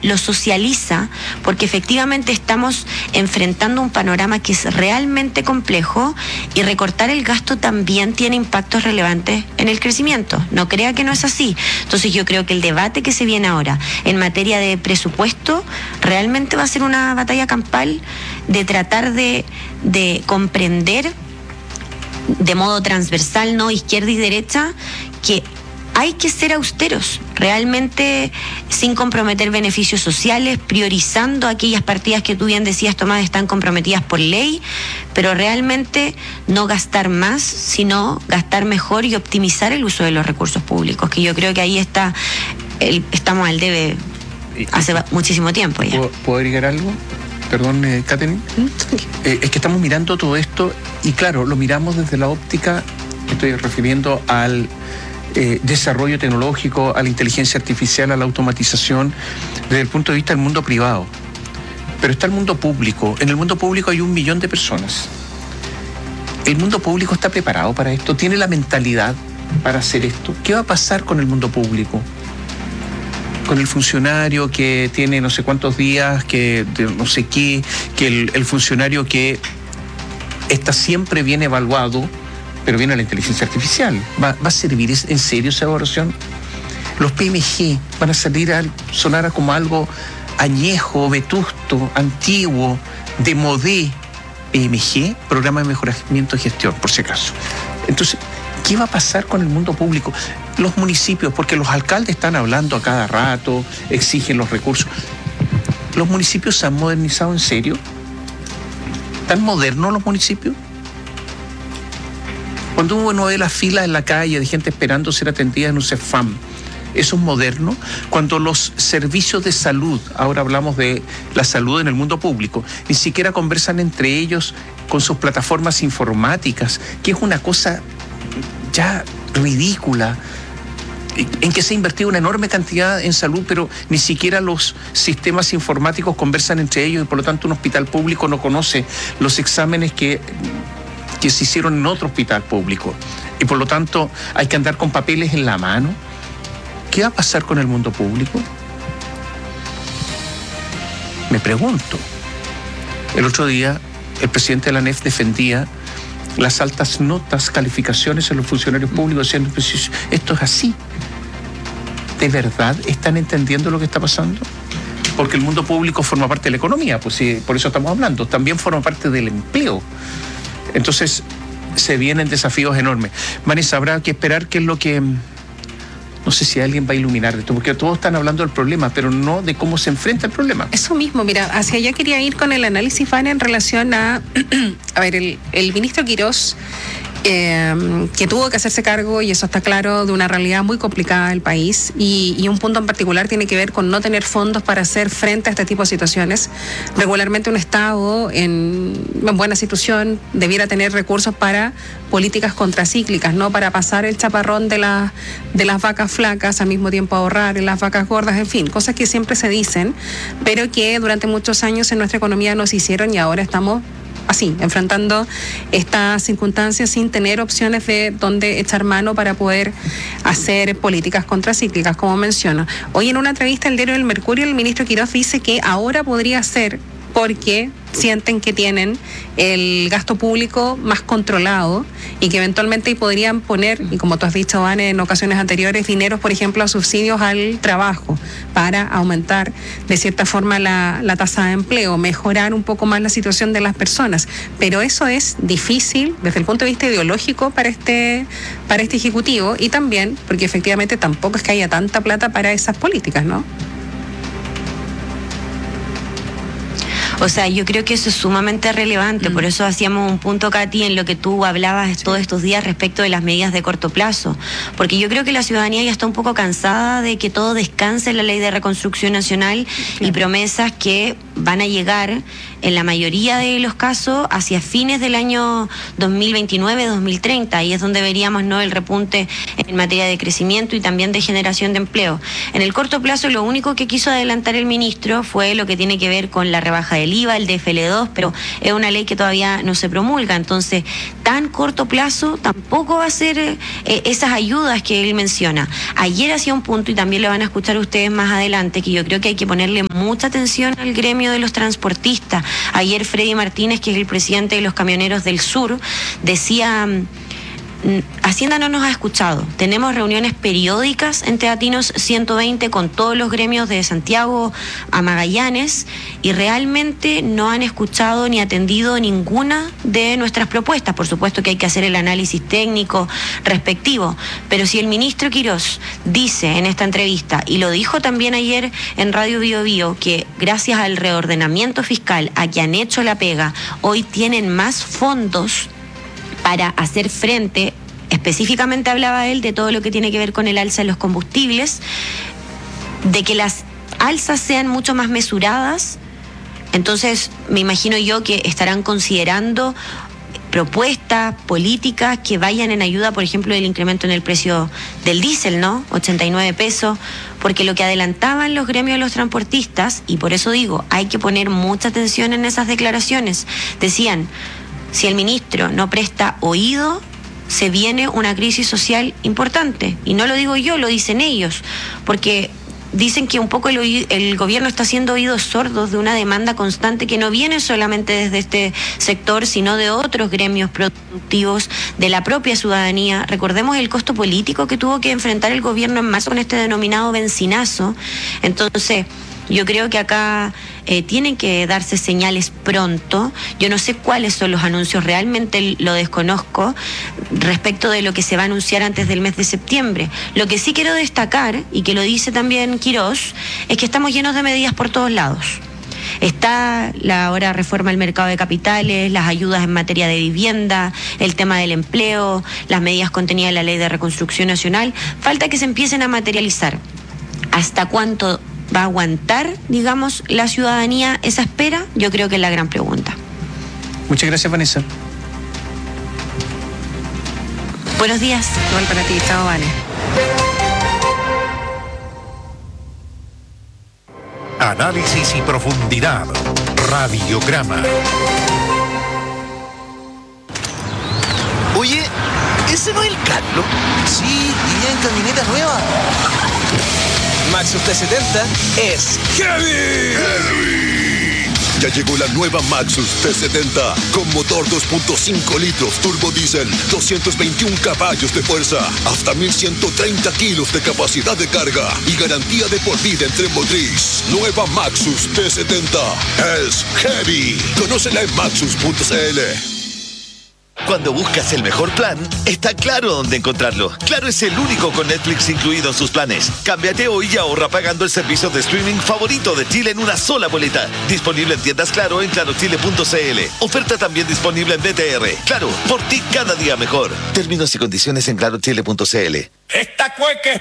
lo socializa, porque efectivamente estamos enfrentando un panorama que es realmente complejo, y recortar el gasto también tiene impactos relevantes en el crecimiento. No crea que no es así. Entonces yo creo que el debate que se viene ahora en materia de presupuesto realmente va a ser una batalla campal de tratar de comprender de modo transversal, no izquierda y derecha, que hay que ser austeros, realmente sin comprometer beneficios sociales, priorizando aquellas partidas que tú bien decías, Tomás, están comprometidas por ley, pero realmente no gastar más, sino gastar mejor y optimizar el uso de los recursos públicos, que yo creo que ahí estamos al debe hace muchísimo tiempo ya. ¿Puedo agregar algo? Perdón, Catherine. Es que estamos mirando todo esto y claro, lo miramos desde la óptica, estoy refiriendo al desarrollo tecnológico, a la inteligencia artificial, a la automatización, desde el punto de vista del mundo privado. Pero está el mundo público. En el mundo público hay 1 millón de personas. ¿El mundo público está preparado para esto? ¿Tiene la mentalidad para hacer esto? ¿Qué va a pasar con el mundo público? Con el funcionario que tiene no sé cuántos días, que no sé qué, que el funcionario que está siempre bien evaluado, pero viene la inteligencia artificial. ¿Va a servir en serio esa evaluación? Los PMG van a sonar como algo añejo, vetusto, antiguo, de modé. PMG, Programa de Mejoramiento de Gestión, por si acaso. Entonces, ¿qué va a pasar con el mundo público? Los municipios, porque los alcaldes están hablando a cada rato, exigen los recursos. ¿Los municipios se han modernizado en serio? ¿Están modernos los municipios? Cuando uno ve las filas en la calle de gente esperando ser atendida en un CEFAM, ¿eso es moderno? Cuando los servicios de salud, ahora hablamos de la salud en el mundo público, ni siquiera conversan entre ellos con sus plataformas informáticas, que es una cosa ya ridícula, en que se ha invertido una enorme cantidad en salud, pero ni siquiera los sistemas informáticos conversan entre ellos y por lo tanto un hospital público no conoce los exámenes que se hicieron en otro hospital público. Y por lo tanto hay que andar con papeles en la mano. ¿Qué va a pasar con el mundo público? Me pregunto. El otro día el presidente de la ANEF defendía las altas notas, calificaciones en los funcionarios públicos, diciendo, pues esto es así. ¿De verdad están entendiendo lo que está pasando? Porque el mundo público forma parte de la economía, pues sí, por eso estamos hablando. También forma parte del empleo. Entonces, se vienen desafíos enormes. Vanessa, habrá que esperar qué es lo que... No sé si alguien va a iluminar de esto, porque todos están hablando del problema, pero no de cómo se enfrenta el problema. Eso mismo, mira, hacia allá quería ir con el análisis, Vane, en relación a ver, el ministro Quirós, que tuvo que hacerse cargo, y eso está claro, de una realidad muy complicada del país, y un punto en particular tiene que ver con no tener fondos para hacer frente a este tipo de situaciones. Regularmente un Estado en buena situación debiera tener recursos para políticas contracíclicas, no para pasar el chaparrón de las vacas flacas, al mismo tiempo ahorrar en las vacas gordas, en fin, cosas que siempre se dicen, pero que durante muchos años en nuestra economía no se hicieron y ahora estamos así, enfrentando estas circunstancias sin tener opciones de dónde echar mano para poder hacer políticas contracíclicas, como menciono. Hoy en una entrevista al diario El Mercurio, el ministro Quirós dice que ahora podría ser porque sienten que tienen el gasto público más controlado y que eventualmente podrían poner, y como tú has dicho, Van, en ocasiones anteriores, dineros, por ejemplo, a subsidios al trabajo para aumentar de cierta forma la tasa de empleo, mejorar un poco más la situación de las personas. Pero eso es difícil desde el punto de vista ideológico para este Ejecutivo, y también porque efectivamente tampoco es que haya tanta plata para esas políticas, ¿no? O sea, yo creo que eso es sumamente relevante, por eso hacíamos un punto, Katy, en lo que tú hablabas todos estos días respecto de las medidas de corto plazo, porque yo creo que la ciudadanía ya está un poco cansada de que todo descanse en la Ley de Reconstrucción Nacional y promesas que van a llegar en la mayoría de los casos hacia fines del año 2029-2030, y es donde veríamos, ¿no?, el repunte en materia de crecimiento y también de generación de empleo. En el corto plazo, lo único que quiso adelantar el ministro fue lo que tiene que ver con la rebaja del del IVA, el DFL2, pero es una ley que todavía no se promulga. Entonces, tan corto plazo tampoco va a ser esas ayudas que él menciona. Ayer hacía un punto, y también lo van a escuchar ustedes más adelante, que yo creo que hay que ponerle mucha atención al gremio de los transportistas. Ayer Freddy Martínez, que es el presidente de los camioneros del sur, decía: Hacienda no nos ha escuchado. Tenemos reuniones periódicas en Teatinos 120 con todos los gremios de Santiago a Magallanes y realmente no han escuchado ni atendido ninguna de nuestras propuestas. Por supuesto que hay que hacer el análisis técnico respectivo, pero si el ministro Quirós dice en esta entrevista, y lo dijo también ayer en Radio Bio Bio, que gracias al reordenamiento fiscal, a que han hecho la pega, hoy tienen más fondos para hacer frente, específicamente hablaba él de todo lo que tiene que ver con el alza de los combustibles, de que las alzas sean mucho más mesuradas. Entonces me imagino yo que estarán considerando propuestas políticas que vayan en ayuda, por ejemplo, del incremento en el precio del diésel, ¿no? 89 pesos, porque lo que adelantaban los gremios de los transportistas, y por eso digo, hay que poner mucha atención en esas declaraciones, decían: si el ministro no presta oído, se viene una crisis social importante. Y no lo digo yo, lo dicen ellos, porque dicen que un poco el gobierno está haciendo oídos sordos de una demanda constante que no viene solamente desde este sector, sino de otros gremios productivos, de la propia ciudadanía. Recordemos el costo político que tuvo que enfrentar el gobierno en marzo con este denominado bencinazo. Entonces, yo creo que acá tienen que darse señales pronto. Yo no sé cuáles son los anuncios, realmente lo desconozco, respecto de lo que se va a anunciar antes del mes de septiembre. Lo que sí quiero destacar, y que lo dice también Quirós, es que estamos llenos de medidas por todos lados. Está la ahora reforma del mercado de capitales, las ayudas en materia de vivienda, el tema del empleo, las medidas contenidas en la Ley de Reconstrucción Nacional. Falta que se empiecen a materializar. ¿Hasta cuánto va a aguantar, digamos, la ciudadanía esa espera? Yo creo que es la gran pregunta. Muchas gracias, Vanessa. Buenos días. Igual para ti, chao, Vane. Análisis y profundidad. Radiograma. Oye, ¿ese no es el Carlos? Sí, y ya en camioneta nueva. Maxus T70 es ¡Heavy! Ya llegó la nueva Maxus T70 con motor 2.5 litros turbo diésel, 221 caballos de fuerza, hasta 1130 kilos de capacidad de carga y garantía de por vida en tren motriz. Nueva Maxus T70 es Heavy. Conócela en maxus.cl. Cuando buscas el mejor plan, está Claro dónde encontrarlo. Claro es el único con Netflix incluido en sus planes. Cámbiate hoy y ahorra pagando el servicio de streaming favorito de Chile en una sola boleta. Disponible en tiendas Claro en clarochile.cl. Oferta también disponible en BTR. Claro, por ti cada día mejor. Términos y condiciones en clarochile.cl. Esta cueca